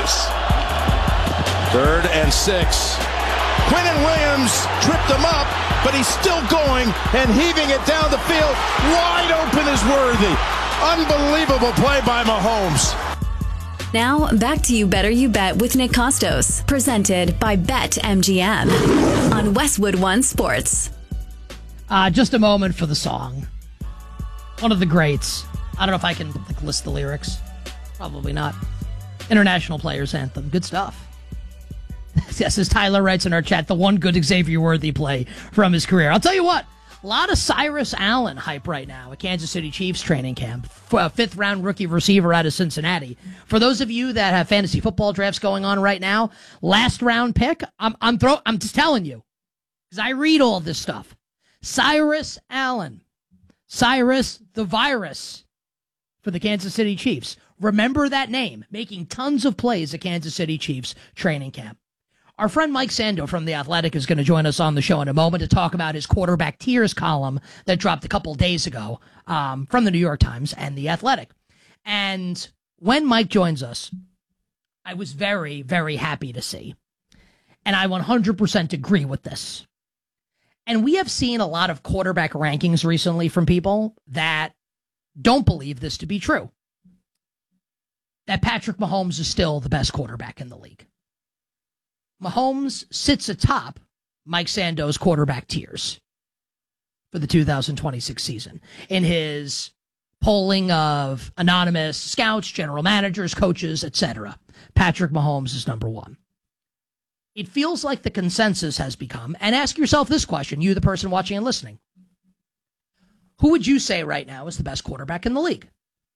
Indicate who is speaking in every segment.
Speaker 1: this. 3rd and 6. Quinnen Williams tripped him up, but he's still going and heaving it down the field. Wide open is Worthy. Unbelievable play by Mahomes.
Speaker 2: Now, back to You Better You Bet with Nick Costos, presented by BetMGM on Westwood One Sports.
Speaker 3: Just a moment for the song. One of the greats. I don't know if I can list the lyrics. Probably not. International Players Anthem. Good stuff. Yes, as Tyler writes in our chat, the one good Xavier Worthy play from his career. I'll tell you what. A lot of Cyrus Allen hype right now at Kansas City Chiefs training camp. 5th-round rookie receiver out of Cincinnati. For those of you that have fantasy football drafts going on right now, last-round pick, I'm just telling you, because I read all this stuff. Cyrus Allen. Cyrus the Virus for the Kansas City Chiefs. Remember that name, making tons of plays at Kansas City Chiefs training camp. Our friend Mike Sando from The Athletic is going to join us on the show in a moment to talk about his quarterback tiers column that dropped a couple days ago from the New York Times and The Athletic. And when Mike joins us, I was very, very happy to see. And I 100% agree with this. And we have seen a lot of quarterback rankings recently from people that don't believe this to be true. That Patrick Mahomes is still the best quarterback in the league. Mahomes sits atop Mike Sando's quarterback tiers for the 2026 season. In his polling of anonymous scouts, general managers, coaches, etc., Patrick Mahomes is number one. It feels like the consensus has become, and ask yourself this question, you the person watching and listening. Who would you say right now is the best quarterback in the league?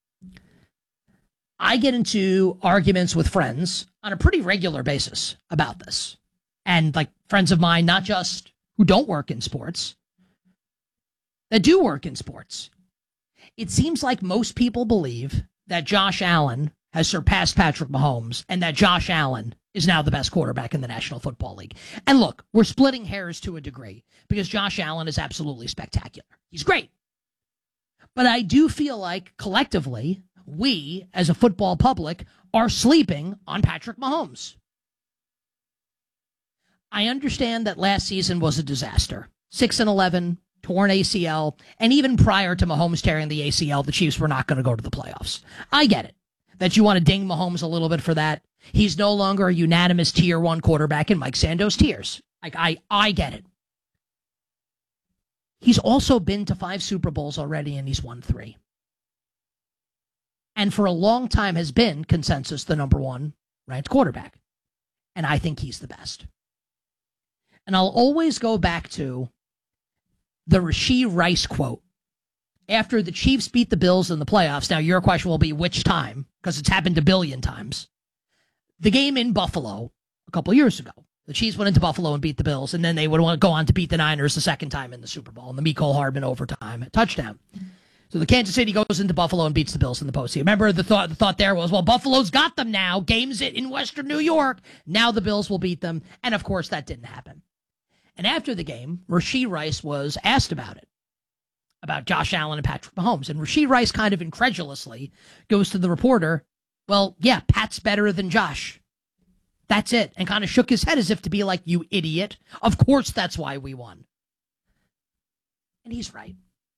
Speaker 3: I get into arguments with friends on a pretty regular basis about this. And friends of mine, not just who don't work in sports, that do work in sports. It seems like most people believe that Josh Allen has surpassed Patrick Mahomes and that Josh Allen is now the best quarterback in the National Football League. And look, we're splitting hairs to a degree because Josh Allen is absolutely spectacular. He's great. But I do feel like collectively, we, as a football public, are sleeping on Patrick Mahomes. I understand that last season was a disaster. 6-11, torn ACL, and even prior to Mahomes tearing the ACL, the Chiefs were not going to go to the playoffs. I get it, that you want to ding Mahomes a little bit for that. He's no longer a unanimous tier 1 quarterback in Mike Sando's tiers. I get it. He's also been to 5 Super Bowls already, and he's won 3. And for a long time has been consensus the number 1 ranked quarterback. And I think he's the best. And I'll always go back to the Rashee Rice quote. After the Chiefs beat the Bills in the playoffs, now your question will be which time, because it's happened a billion times. The game in Buffalo a couple years ago. The Chiefs went into Buffalo and beat the Bills, and then they would want to go on to beat the Niners the second time in the Super Bowl, and the Mecole Hardman overtime touchdown. So the Kansas City goes into Buffalo and beats the Bills in the postseason. Remember, the thought there was, well, Buffalo's got them now. Game's it in Western New York. Now the Bills will beat them. And, of course, that didn't happen. And after the game, Rashee Rice was asked about Josh Allen and Patrick Mahomes. And Rashee Rice kind of incredulously goes to the reporter, well, yeah, Pat's better than Josh. That's it. And kind of shook his head as if to be like, you idiot. Of course that's why we won. And he's right.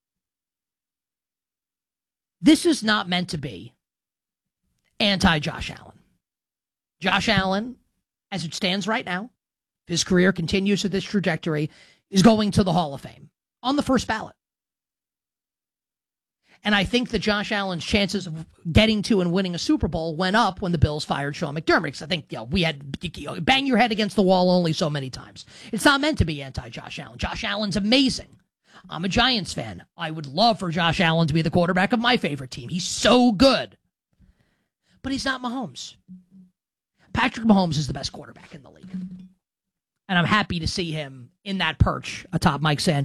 Speaker 3: This is not meant to be anti-Josh Allen. Josh Allen, as it stands right now, if his career continues at this trajectory, is going to the Hall of Fame on the first ballot. And I think that Josh Allen's chances of getting to and winning a Super Bowl went up when the Bills fired Sean McDermott. Because I think we had bang your head against the wall only so many times. It's not meant to be anti-Josh Allen. Josh Allen's amazing. I'm a Giants fan. I would love for Josh Allen to be the quarterback of my favorite team. He's so good. But he's not Mahomes. Patrick Mahomes is the best quarterback in the league. And I'm happy to see him in that perch atop Mike Sando.